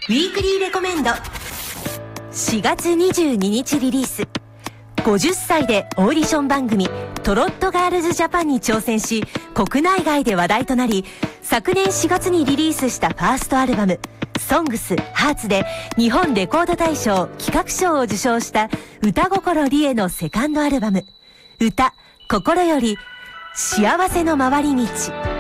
ウィークリーレコメンド。4月22日リリース。50歳でオーディション番組トロットガールズジャパンに挑戦し、国内外で話題となり、昨年4月にリリースしたファーストアルバムソングスハーツで日本レコード大賞企画賞を受賞した歌心理恵のセカンドアルバム歌心より幸せの回り道。